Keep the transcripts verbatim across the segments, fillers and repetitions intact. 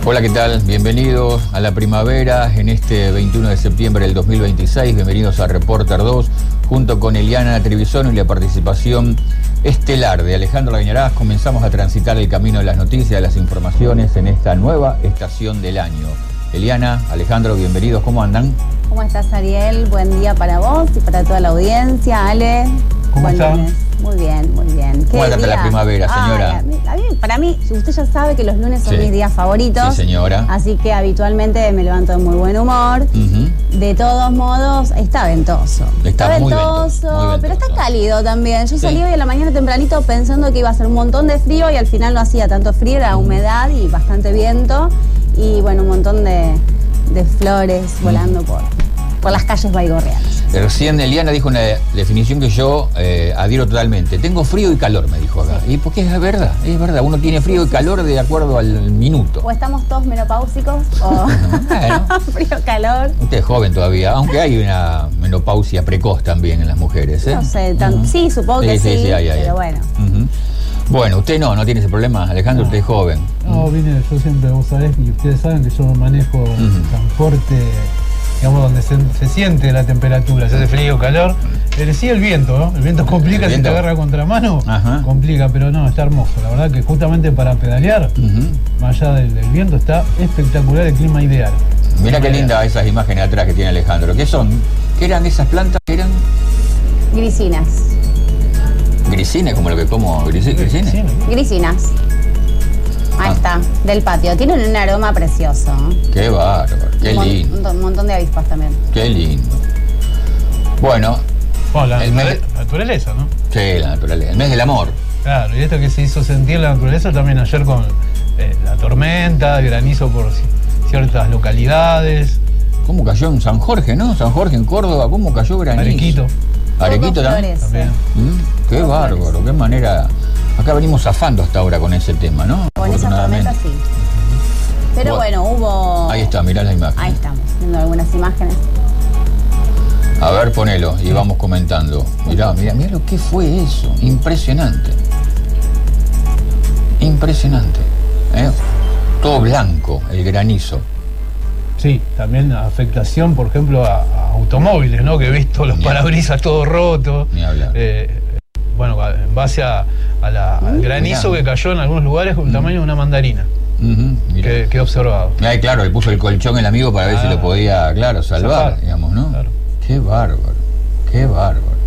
Hola, ¿qué tal? Bienvenidos a la primavera en este veintiuno de septiembre del dos mil veintiséis. Bienvenidos a Reporter dos, junto con Eliana Trevisono y la participación estelar de Alejandro Gañarás. Comenzamos a transitar el camino de las noticias, de las informaciones en esta nueva estación del año. Eliana, Alejandro, bienvenidos. ¿Cómo andan? ¿Cómo estás, Ariel? Buen día para vos y para toda la audiencia. Ale, ¿cómo están? Muy bien, muy bien. ¿Cómo trata la primavera, señora? Ay, a mí, a mí, para mí, usted ya sabe que los lunes son Sí. mis días favoritos. Sí, señora. Así que habitualmente me levanto de muy buen humor. Uh-huh. De todos modos, está ventoso. Está muy ventoso, ventoso, muy ventoso. pero está cálido también. Yo Sí. salí hoy a la mañana tempranito pensando que iba a hacer un montón de frío y al final no hacía tanto frío, era humedad y bastante viento. Y bueno, un montón de, de flores volando por, por las calles baigorrianas. Recién Eliana dijo una definición que yo eh, adhiero totalmente. Tengo frío y calor, me dijo acá. Y porque es verdad, es verdad. Uno tiene frío y calor de acuerdo al minuto. O estamos todos menopáusicos o Bueno. frío, calor. Usted es joven todavía, aunque hay una menopausia precoz también en las mujeres, ¿eh? No sé, tan, Uh-huh. sí, supongo Sí, que sí, sí, sí, hay, hay, pero hay. bueno. Uh-huh. Bueno, usted no, no tiene ese problema, Alejandro, No. usted es joven. No, vine, yo siempre, vos sabés, y ustedes saben que yo manejo transporte, digamos, donde se, se siente la temperatura, se hace frío, calor. Pero sí el viento, ¿no? El viento complica, El viento. si te agarra a contramano, Ajá. complica, pero no, está hermoso. La verdad que justamente para pedalear, Uh-huh. más allá del, del viento, está espectacular, el clima ideal. Mira qué Clima linda esas imágenes atrás que tiene Alejandro. ¿Qué son? ¿Qué eran esas plantas? ¿Qué eran? Grisinas. Grisines, como lo que como gris- ideal. grisines. Sí, ¿no? Grisinas. Ahí Ah. está, del patio. Tienen un aroma precioso. Qué bárbaro, qué un, mon- lindo, un montón de avispas también. qué lindo. Bueno, Bueno, la, El nature- mes- la naturaleza, ¿no? sí, la naturaleza, el mes del amor. Claro, y esto que se hizo sentir la naturaleza también ayer con eh, la tormenta, el granizo por ci- ciertas localidades, ¿Cómo cayó en San Jorge, no? San Jorge en Córdoba, ¿cómo cayó granizo? Arequito. Arequito Todo también. florece. También. Mm, qué Todo bárbaro, florece. qué manera. Acá venimos zafando hasta ahora con ese tema, ¿no? Con esas Afortunadamente. tormentas sí. Pero Bueno. bueno, hubo... Ahí está, mirá la imagen. Ahí estamos, viendo algunas imágenes. A ver, ponelo y vamos comentando. Mirá, mirá, mirá lo que fue eso. Impresionante. Impresionante. ¿eh? Todo blanco, el granizo. Sí, también afectación, por ejemplo, a, a automóviles, ¿no? Que he visto los Ni parabrisas todos rotos. Ni hablar. Eh, bueno, en base a, a la- al granizo mirá. que cayó en algunos lugares con el tamaño de una mandarina, Ujú, mirá. que, que he observado. Ay, claro, le puso el colchón el amigo para ver si Ah. lo podía, claro, salvar, Zafar. digamos, ¿no? Claro. Qué bárbaro, qué bárbaro.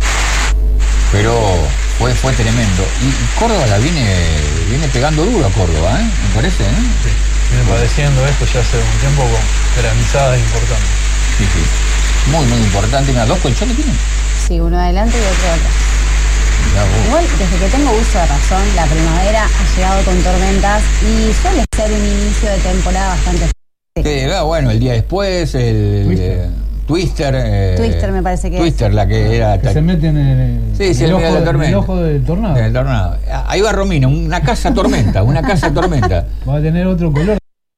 Pero fue, fue tremendo. Y y Córdoba la viene, viene pegando duro a Córdoba, ¿eh? Me parece, ¿eh? Sí, viene padeciendo esto ya hace un tiempo con granizadas importantes. Sí, sí. Muy, muy importante. Mira, ¿dos colchones tienen? Sí, uno adelante y otro atrás. Mirá vos. Igual, desde que tengo uso de razón, la primavera ha llegado con tormentas y suele ser un inicio de temporada bastante fuerte. Sí, ah, bueno, el día después, el Twister. eh, Twister. eh, Twister me parece que es. Twister, la que era. Que se meten en el, Sí, sí, en el el, medio de ojo, la en tormenta. el ojo del tornado. del tornado. Ah, Ahí va Romina, una casa tormenta, una casa tormenta. Va a tener otro color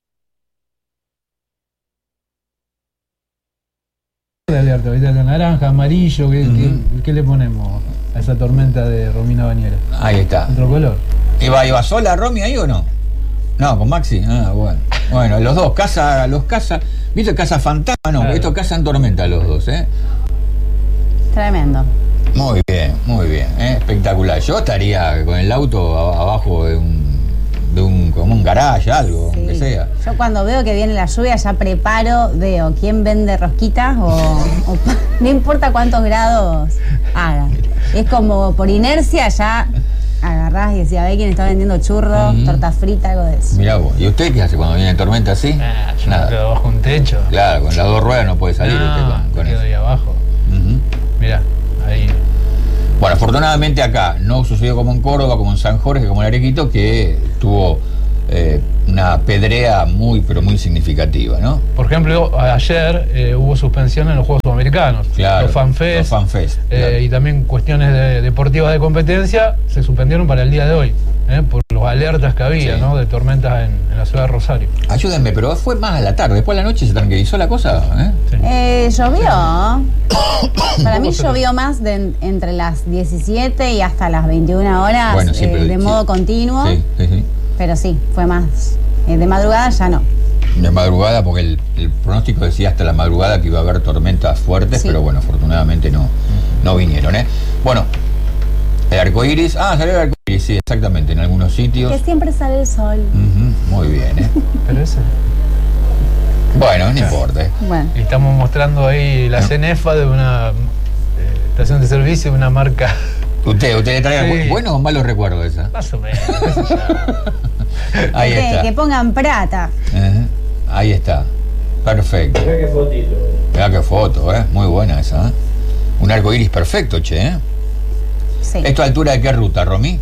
de alerta, ahorita la naranja, amarillo, ¿qué, Ujú. qué- qué le ponemos a esa tormenta de Romina Bañera? Ahí está. Otro color. ¿Iba, iba sola Romy ahí o no? No, con Maxi. Ah, bueno. Bueno, los dos, casa, los casa. ¿Viste casa fantasma? No, Claro. estos casa en tormenta los dos, ¿eh? Tremendo. Muy bien, muy bien, ¿eh? Espectacular. Yo estaría con el auto a- abajo de un, de un, como un garage, algo, Sí. aunque sea. Yo cuando veo que viene la lluvia ya preparo, veo quién vende rosquitas o, o pa- no importa cuántos grados haga. Es como por inercia ya agarrás y decís, a ver quién está vendiendo churros, Ujú. torta frita, algo de eso. Mirá vos. ¿Y usted qué hace cuando viene tormenta así? Ah, yo Nada. me quedo bajo un techo. Claro, con las dos ruedas no puede salir usted No, con, con me quedo eso. ahí abajo. Ujú. Mirá, ahí. Bueno, afortunadamente acá no sucedió como en Córdoba, como en San Jorge, como en Arequito, que tuvo eh, una pedrea muy, pero muy significativa, ¿no? Por ejemplo, ayer eh, hubo suspensión en los Juegos Sudamericanos. Claro. Los FanFest. Los FanFest, eh, claro. Y también cuestiones de- deportivas de competencia se suspendieron para el día de hoy. eh, por los alertas que había, Sí. ¿no? De tormentas en, en la ciudad de Rosario. Ayúdenme, pero fue más a la tarde. Después a la noche se tranquilizó la cosa, ¿eh? Sí. Eh, llovió. Para mí ¿Cómo se- llovió más de en- entre las diecisiete y hasta las veintiuna horas Bueno, sí, eh, pero- de sí. modo continuo. Sí, sí, sí. Pero sí, fue más, Eh, de madrugada ya no. De madrugada, porque el, el pronóstico decía hasta la madrugada que iba a haber tormentas fuertes, sí. Pero bueno, afortunadamente no, no vinieron, ¿eh? Bueno, el arco iris, ah, salió el arco iris, sí, exactamente, en algunos sitios. Que siempre sale el sol. Uh-huh, muy bien, ¿eh? Pero ese... Bueno, no importa. ¿eh? Bueno. Y estamos mostrando ahí la cenefa de una eh, estación de servicio de una marca. Usted, usted le trae sí. buenos o malos recuerdos esa. Más o menos. Ahí que, está. Que pongan plata. Uh-huh. Ahí está. Perfecto. Mirá qué fotito. Mirá qué foto, ¿eh? Muy buena esa, ¿eh? Un arco iris perfecto, che, ¿eh? Sí. ¿Esto a altura de qué ruta, Romy?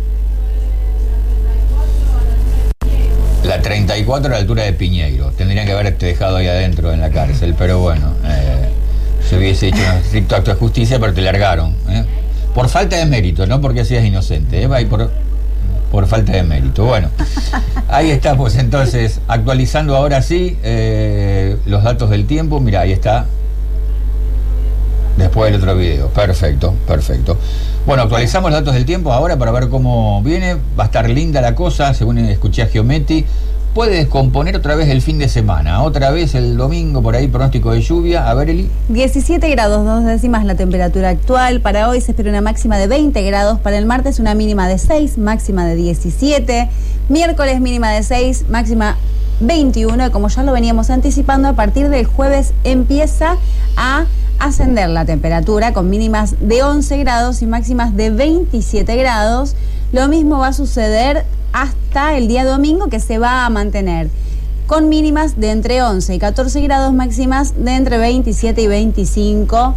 La treinta y cuatro a la altura de Piñeiro. Tendrían que haberte dejado ahí adentro en la cárcel, pero bueno, eh, se hubiese hecho un estricto acto de justicia, pero te largaron, ¿eh? Por falta de mérito, no porque seas inocente, ¿eh? Va por, por falta de mérito. Bueno, ahí está, pues entonces, actualizando ahora sí eh, los datos del tiempo. Mira, ahí está. Después del otro video. Perfecto, perfecto. Bueno, actualizamos los datos del tiempo ahora para ver cómo viene. Va a estar linda la cosa, según escuché a Geometti. Puede descomponer otra vez el fin de semana. Otra vez el domingo, por ahí, pronóstico de lluvia. A ver, Eli. diecisiete grados, dos décimas la temperatura actual. Para hoy se espera una máxima de veinte grados. Para el martes una mínima de seis, máxima de diecisiete. Miércoles mínima de seis, máxima veintiuno. Y como ya lo veníamos anticipando, a partir del jueves empieza a ascender la temperatura con mínimas de once grados y máximas de veintisiete grados. Lo mismo va a suceder hasta el día domingo, que se va a mantener con mínimas de entre once y catorce grados, máximas de entre veintisiete y veinticinco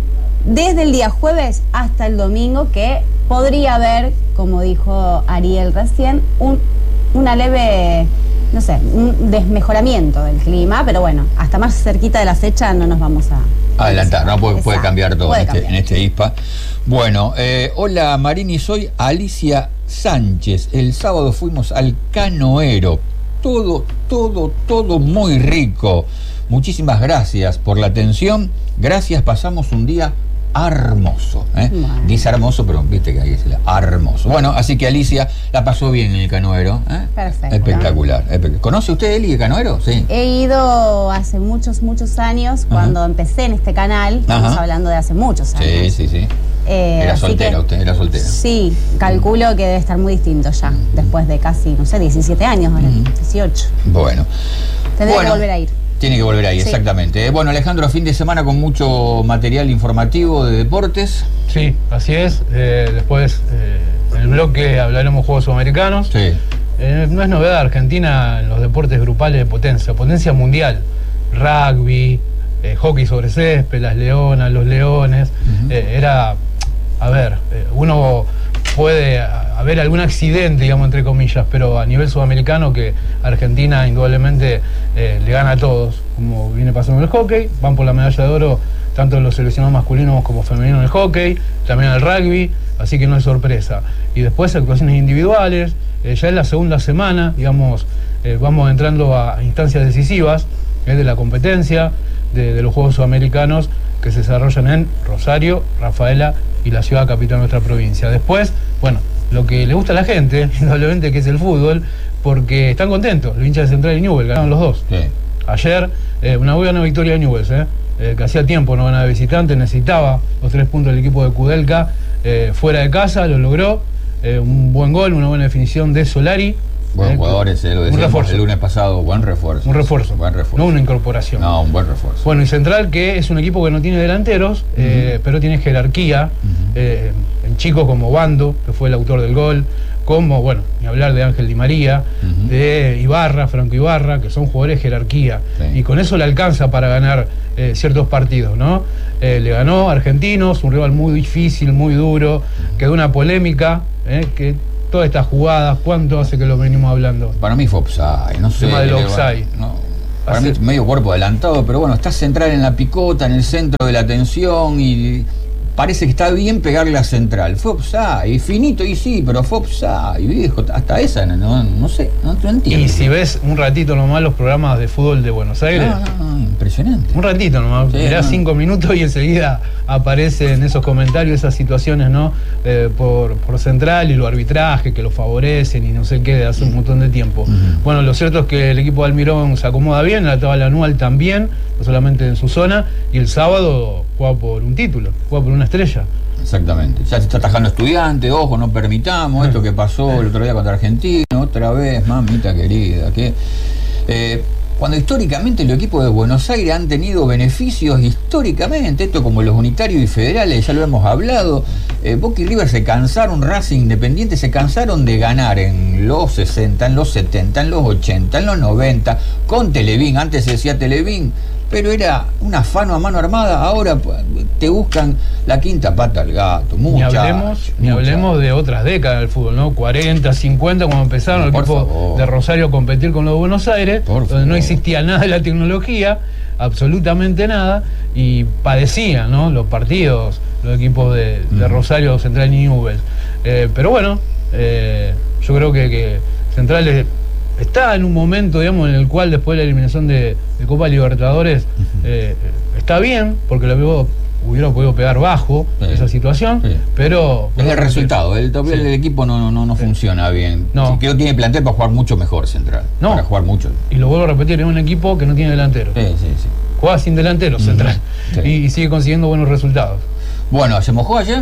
desde el día jueves hasta el domingo, que podría haber, como dijo Ariel recién, un, una leve, no sé, un desmejoramiento del clima, pero bueno, hasta más cerquita de la fecha no nos vamos a adelantar, ¿no? Puede, puede cambiar todo puede en, este, cambiar. en este I S P A. Bueno, eh, hola Marini, soy Alicia Sánchez. El sábado fuimos al Canoero. Todo, todo, todo muy rico. Muchísimas gracias por la atención. Gracias, pasamos un día hermoso, ¿eh? Bueno. Dice hermoso, pero viste que ahí es el hermoso. Bueno, así que Alicia la pasó bien en el Canoero, ¿eh? Perfecto. Espectacular. Espe- ¿Conoce usted, Eli, el Canoero? Sí. He ido hace muchos, muchos años, cuando Ajá. empecé en este canal. Estamos Ajá. hablando de hace muchos años. Sí, sí, sí. Eh, era soltera, que, usted era soltera. Sí, calculo que debe estar muy distinto ya, uh-huh. después de casi, no sé, diecisiete años, ahora, uh-huh. dieciocho. Bueno. Tendré bueno. que volver a ir. Tiene que volver ahí, sí. Exactamente. Bueno, Alejandro, fin de semana con mucho material informativo de deportes. Sí, así es. Eh, después, eh, en el bloque hablaremos Juegos Sudamericanos. Sí. Eh, no es novedad, Argentina en los deportes grupales de potencia, potencia mundial. Rugby, eh, hockey sobre césped, las leonas, los leones. Uh-huh. Eh, era, a ver, eh, uno puede haber algún accidente, digamos, entre comillas, pero a nivel sudamericano, que Argentina indudablemente eh, le gana a todos, como viene pasando en el hockey. Van por la medalla de oro tanto los seleccionados masculinos como femeninos en el hockey, también en el rugby, así que no es sorpresa. Y después actuaciones individuales, eh, ya es la segunda semana, digamos, eh, vamos entrando a instancias decisivas eh, de la competencia, de, de los Juegos Sudamericanos que se desarrollan en Rosario, Rafaela y la ciudad capital de nuestra provincia. Después, bueno, lo que le gusta a la gente, indudablemente, que es el fútbol, porque están contentos, los hinchas de Central y Newell's ganaron los dos. Sí. Ayer, eh, una buena victoria de Newell's, eh, eh, que hacía tiempo no ganaba de visitante, necesitaba los tres puntos del equipo de Kudelka, eh, fuera de casa, lo logró, eh, un buen gol, una buena definición de Solari. Buen eh, jugador ese, lo decíamos el lunes pasado, buen refuerzo. Un refuerzo, buen refuerzo. No una incorporación. No, un buen refuerzo. Bueno, y Central, que es un equipo que no tiene delanteros, uh-huh. eh, pero tiene jerarquía, uh-huh. eh, en chicos como Bando, que fue el autor del gol, como, bueno, ni hablar de Ángel Di María, uh-huh. de Ibarra, Franco Ibarra, que son jugadores de jerarquía, sí. Y con eso le alcanza para ganar eh, ciertos partidos, ¿no? Eh, le ganó a Argentinos, un rival muy difícil, muy duro, uh-huh. quedó una polémica, eh, que todas estas jugadas, ¿cuánto hace que lo venimos hablando? Para mí fue offside, no sé. El tema del offside. No, para hace... mí medio cuerpo adelantado, pero bueno, está Central en la picota, en el centro de la atención y parece que está bien pegarle a Central. Fue offside, y finito, y sí, pero fue offside, viejo, hasta esa, no, no sé, no, no entiendo. Y si ves un ratito nomás los programas de fútbol de Buenos Aires, no, no, no, impresionante. Un ratito nomás, sí, mirás no. cinco minutos y enseguida aparecen esos comentarios, esas situaciones, ¿no? Eh, por, por Central y lo arbitraje, que lo favorecen y no sé qué, de hace un montón de tiempo. Uh-huh. Bueno, lo cierto es que el equipo de Almirón se acomoda bien, la tabla anual también, no solamente en su zona, y el sábado juega por un título, juega por una estrella. Exactamente. Ya se está atajando Estudiante, ojo, no permitamos esto que pasó el otro día contra Argentina, otra vez, mamita querida, que eh, cuando históricamente los equipos de Buenos Aires han tenido beneficios históricamente, esto como los unitarios y federales, ya lo hemos hablado, eh, Boca y River se cansaron, Racing Independiente se cansaron de ganar en los sesenta, en los setenta, en los ochenta, en los noventa, con Televín, antes se decía Televín, pero era un afano a mano armada, ahora te buscan la quinta pata al gato. Ni hablemos, ni hablemos de otras décadas del fútbol, ¿no? cuarenta, cincuenta, cuando empezaron el equipo de Rosario a competir con los de Buenos Aires, por donde favor. No existía nada de la tecnología, absolutamente nada, y padecían, ¿no? Los partidos, los equipos de, de Rosario, Central y Newell's. Eh, pero bueno, eh, yo creo que, que Central es, está en un momento, digamos, en el cual después de la eliminación de, de Copa Libertadores uh-huh. eh, está bien, porque lo veo, hubiera podido pegar bajo sí. esa situación, sí. pero... Es el resultado, el, el, sí. el equipo no, no, no sí. funciona bien. No. Creo que tiene plantel para jugar mucho mejor Central. No. Para jugar mucho. Y lo vuelvo a repetir, es un equipo que no tiene delantero. Sí, sí, sí. Juega sin delantero Central. Sí. Y, y sigue consiguiendo buenos resultados. Bueno, ¿se mojó ayer?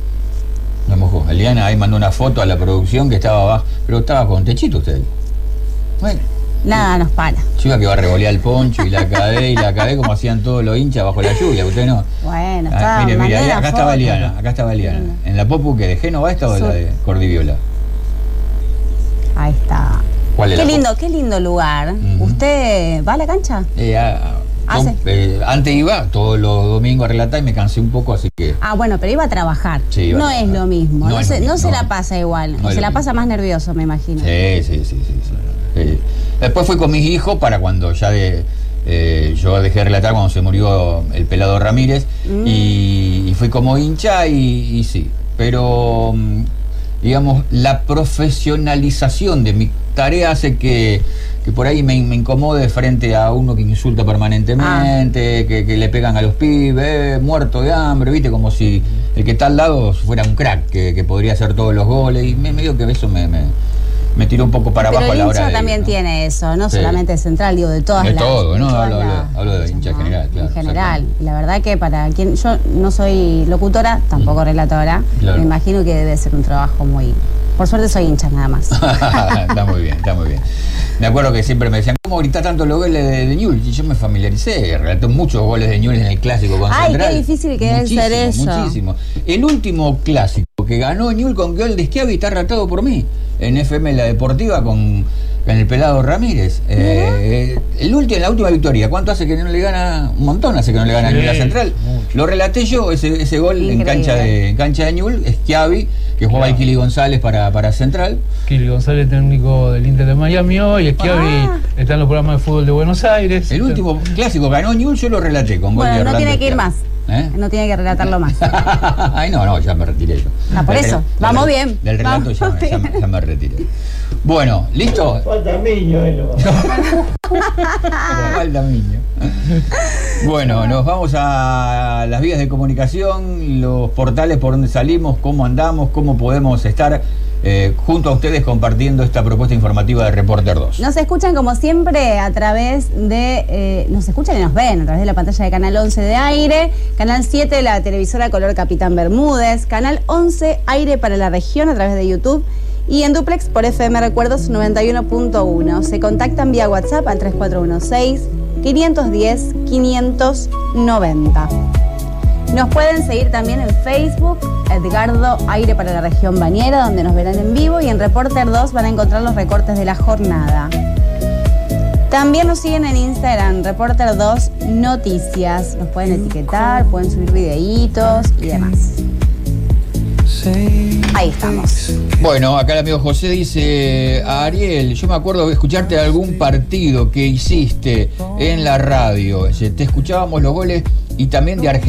Se mojó. Eliana ahí mandó una foto a la producción que estaba abajo, pero estaba con techito usted. Bueno, nada nos para. Yo iba que va a revolear el poncho y la cadé y la cadé como hacían todos los hinchas bajo la lluvia, usted no. Bueno, está. Ah, mire, mire, ahí, acá estaba Eliana, acá estaba Eliana. Sí. En la Popu que de Génova esta o de la de Cordiviola. Ahí está. ¿Cuál es qué la lindo, Popu? Qué lindo lugar. Uh-huh. ¿Usted va a la cancha? Eh, a, ¿Ah, con, sí? eh, antes iba todos los domingos a relatar y me cansé un poco, así que... Ah, bueno, pero iba a trabajar. Sí, iba no a trabajar. Es lo mismo. No, no, se, lo mismo, no se no. la pasa igual. No se la mismo. pasa más nervioso, me imagino. Sí, sí, sí, sí. sí. Eh, después fui con mis hijos para cuando ya de eh, yo dejé de relatar cuando se murió el pelado Ramírez mm. y, y fui como hincha y, y sí, pero digamos la profesionalización de mi tarea hace que, que por ahí me, me incomode frente a uno que insulta permanentemente, ah. que, que le pegan a los pibes, eh, muerto de hambre, viste, como si el que está al lado fuera un crack que, que podría hacer todos los goles y me, medio que eso me, me me tiró un poco para pero abajo a la hora de... Pero el hincha también ¿no? tiene eso, no sí. solamente de Central, digo, de todas de las... todo, ¿no? De hablo, las, hablo, hablo de hincha ¿no? general, claro. En general, y la verdad que para quien... Yo no soy locutora, tampoco mm. relatora, claro. Me imagino que debe ser un trabajo muy... Por suerte soy hincha nada más. Está muy bien, está muy bien. Me acuerdo que siempre me decían, ¿cómo gritas tanto los goles de, de Newell's? Y yo me familiaricé, relaté muchos goles de Newell's en el clásico con Ay, Central. Ay, qué difícil que debe ser eso. Muchísimo. El último clásico que ganó Newell's con gol de Schiavi está relatado por mí, en F M La Deportiva con, con el pelado Ramírez. Eh, el último, la última victoria, ¿cuánto hace que no le gana? Un montón hace que no le gana sí, a Newell's Central. Mucho. Lo relaté yo, ese, ese gol en cancha de, en cancha de Newell's, Schiavi, que jugaba el Kili González para, para Central. Kili González, técnico del Inter de Miami hoy, Schiavi ah. está en los programas de fútbol de Buenos Aires. El último clásico ganó Newell's, yo lo relaté con gol bueno, de no tiene que ir más. ¿Eh? No tiene que relatarlo más. Ay, no, no, ya me retiré yo. Ah, por del, eso. Del, Vamos del, bien. Del relato ya, ya, ya, ya me retiré. Bueno, ¿listo? Falta Miño, eh, Falta Miño. Bueno, nos vamos a las vías de comunicación, los portales por donde salimos, cómo andamos, cómo podemos estar eh, junto a ustedes compartiendo esta propuesta informativa de Reporter dos. Nos escuchan como siempre a través de, eh, nos escuchan y nos ven a través de la pantalla de Canal once de Aire, Canal siete de la televisora color Capitán Bermúdez, Canal once Aire para la región a través de YouTube y en duplex por F M Recuerdos noventa y uno punto uno. Se contactan vía WhatsApp al tres cuatro uno seis, cinco uno cero, cinco nueve cero. Nos pueden seguir también en Facebook, Edgardo Aire para la región Bañera, donde nos verán en vivo, y en Reporter dos van a encontrar los recortes de la jornada. También nos siguen en Instagram, Reporter dos Noticias. Nos pueden etiquetar, pueden subir videitos y demás. Ahí estamos. Bueno, acá el amigo José dice, a Ariel, yo me acuerdo de escucharte de algún partido que hiciste en la radio. Te escuchábamos los goles y también de Argentina.